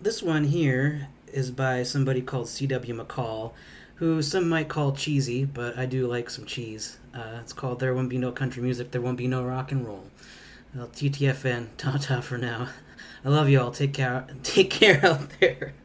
This one here is by somebody called C.W. McCall, who some might call cheesy, but I do like some cheese. It's called There Won't Be No Country Music, There Won't Be No Rock and Roll. Well, TTFN, ta ta for now. I love y'all. Take care out there.